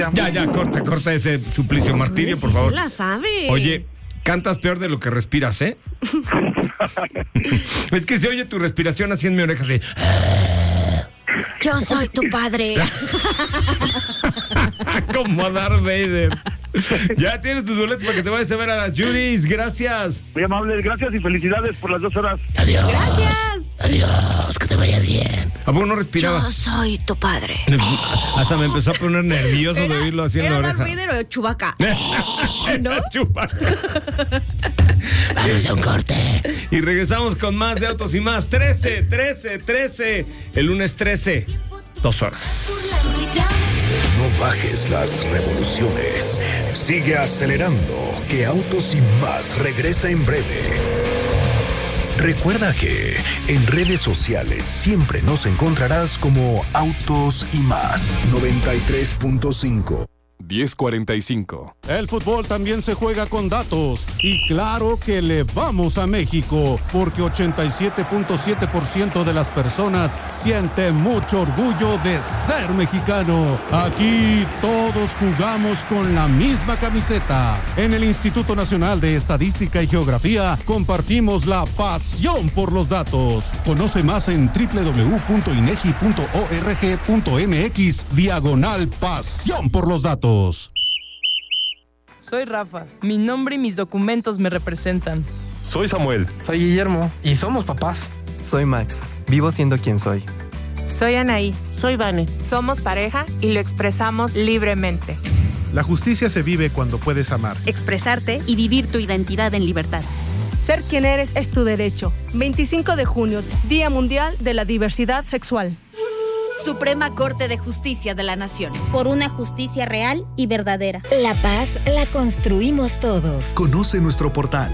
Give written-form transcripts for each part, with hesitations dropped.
Ya, corta ese suplicio martirio, por favor. Sí la sabe. Oye, cantas peor de lo que respiras, ¿eh? Es que se oye tu respiración así en mi oreja, así. Yo soy tu padre. Como a Darth Vader. Ya tienes tus boletos para que te vayas a ver a las Judys. Gracias. Muy amables, gracias y felicidades por las 2 horas. Adiós. Gracias. Adiós, que te vaya bien. ¿A poco no respiraba? Yo soy tu padre. Hasta me empezó a poner nervioso de oírlo así en la ¿Era oreja. Darth Vader o Chewbacca? ¿No? Chewbacca. Vamos a un corte. Y regresamos con más de Autos y Más. 13. El lunes 13. 2 horas. No bajes las revoluciones. Sigue acelerando, que Autos y Más regresa en breve. Recuerda que en redes sociales siempre nos encontrarás como Autos y Más. 93.5. 10:45. El fútbol también se juega con datos. Y claro que le vamos a México, porque 87.7% de las personas sienten mucho orgullo de ser mexicano. Aquí todos jugamos con la misma camiseta. En el Instituto Nacional de Estadística y Geografía compartimos la pasión por los datos. Conoce más en www.inegi.org.mx/pasión por los datos. Soy Rafa. Mi nombre y mis documentos me representan. Soy Samuel. Soy Guillermo. Y somos papás. Soy Max. Vivo siendo quien soy. Soy Anaí. Soy Vane. Somos pareja y lo expresamos libremente. La justicia se vive cuando puedes amar, expresarte y vivir tu identidad en libertad. Ser quien eres es tu derecho. 25 de junio, Día Mundial de la Diversidad Sexual. Suprema Corte de Justicia de la Nación. Por una justicia real y verdadera. La paz la construimos todos. Conoce nuestro portal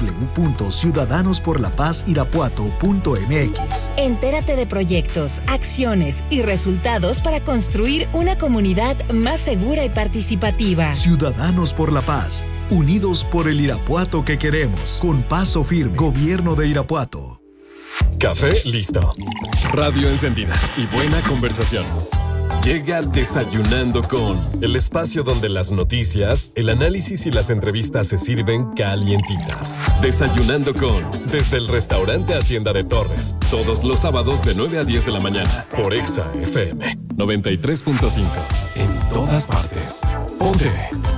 www.ciudadanosporlapazirapuato.mx. Entérate de proyectos, acciones y resultados para construir una comunidad más segura y participativa. Ciudadanos por la Paz. Unidos por el Irapuato que queremos. Con paso firme. Gobierno de Irapuato. Café listo. Radio encendida y buena conversación. Llega Desayunando con, el espacio donde las noticias, el análisis y las entrevistas se sirven calientitas. Desayunando con, desde el restaurante Hacienda de Torres, todos los sábados de 9 a 10 de la mañana, por Exa FM 93.5. En todas partes. Ponte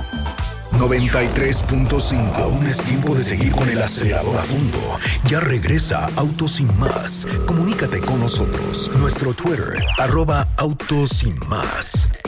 93.5. Aún es tiempo de seguir con el acelerador a fondo. Ya regresa Autos Sin Más. Comunícate con nosotros. Nuestro Twitter, @Autos Sin Más.